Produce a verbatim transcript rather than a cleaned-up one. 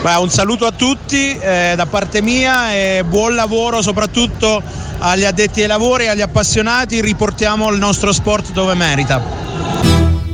Beh, un saluto a tutti eh, da parte mia e buon lavoro soprattutto agli addetti ai lavori e agli appassionati. Riportiamo il nostro sport dove merita.